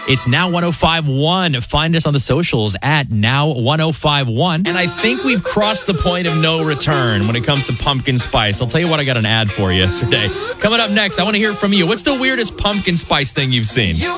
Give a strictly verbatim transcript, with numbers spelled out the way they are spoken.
It's Now one oh five one. Find us on the socials at Now one oh five one. And I think we've crossed the point of no return when it comes to pumpkin spice. I'll tell you what, I got an ad for yesterday. Coming up next, I want to hear from you. What's the weirdest pumpkin spice thing you've seen?